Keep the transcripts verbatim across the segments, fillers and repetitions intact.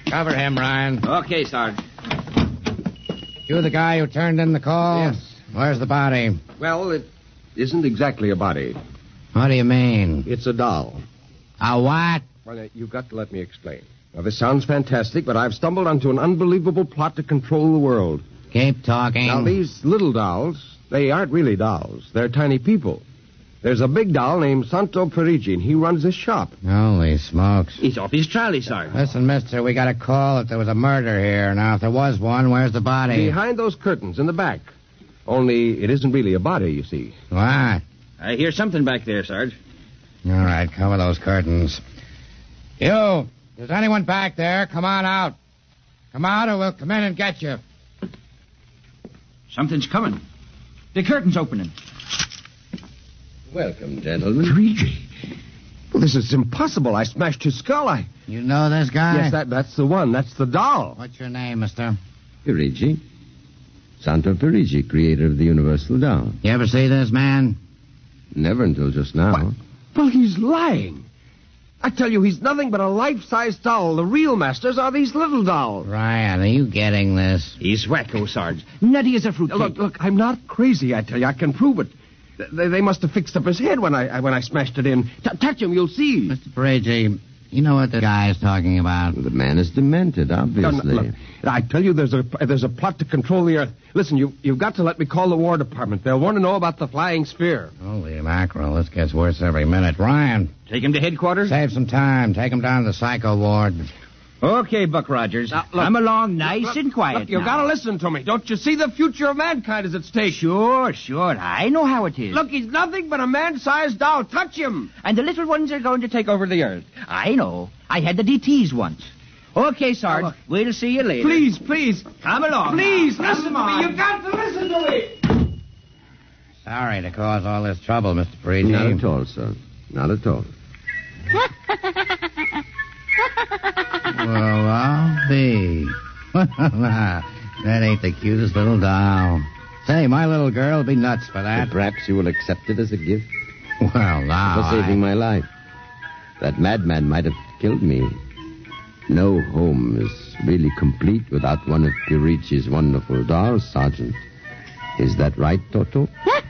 Cover him, Ryan. Okay, Sarge. You the guy who turned in the call? Yes. Where's the body? Well, it isn't exactly a body. What do you mean? It's a doll. A what? Well, uh, you've got to let me explain. Now, this sounds fantastic, but I've stumbled onto an unbelievable plot to control the world. Keep talking. Now, these little dolls, they aren't really dolls. They're tiny people. There's a big doll named Santo Parigi, and he runs a shop. Holy smokes. He's off his trolley, Sarge. Listen, mister, we got a call that there was a murder here. Now, if there was one, where's the body? Behind those curtains in the back. Only it isn't really a body, you see. What? I hear something back there, Sarge. All right, cover those curtains. You, is anyone back there? Come on out. Come out or we'll come in and get you. Something's coming. The curtain's opening. Welcome, gentlemen. Parigi. Well, this is impossible. I smashed his skull. I... You know this guy? Yes, that, that's the one. That's the doll. What's your name, mister? Parigi. Santo Parigi, creator of the Universal Doll. You ever see this man? Never until just now. What? Well, he's lying. I tell you, he's nothing but a life-size doll. The real masters are these little dolls. Ryan, are you getting this? He's wacko, Sarge. Nutty as a fruitcake. Look, look, I'm not crazy, I tell you. I can prove it. They, they must have fixed up his head when I when I smashed it in. T- touch him, you'll see. Mister Parigi, you know what the guy is talking about? The man is demented, obviously. No, no, look, I tell you, there's a there's a plot to control the Earth. Listen, you, you've got to let me call the War Department. They'll want to know about the flying sphere. Holy mackerel, this gets worse every minute. Ryan, Take him to headquarters? save some time. Take him down to the psycho ward. Okay, Buck Rogers. Now, look, Come along nice Look, and quiet Look, you've now. got to listen to me. Don't you see the future of mankind is at stake? Sure, sure. I know how it is. Look, he's nothing but a man-sized doll. Touch him. And the little ones are going to take over the earth. I know. I had the D Ts once. Okay, Sarge. Now, look. We'll see you later. Please, please. Come along. Please, now. listen Come to on. me. You've got to listen to me. Sorry to cause all this trouble, Mister Parigi. Not at all, sir. Not at all. Well, I'll be. That ain't the cutest little doll. Say, my little girl will be nuts for that. But perhaps you will accept it as a gift Well, now. for saving I... my life. That madman might have killed me. No home is really complete without one of Pirigi's wonderful dolls, Sergeant. Is that right, Toto?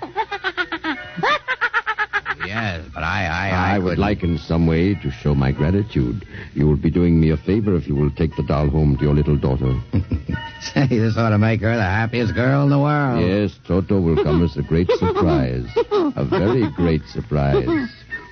Yes, but I... I, I, I would couldn't- like in some way to show my gratitude. You will be doing me a favor if you will take the doll home to your little daughter. Say, this ought to make her the happiest girl in the world. Yes, Toto will come as a great surprise. A very great surprise.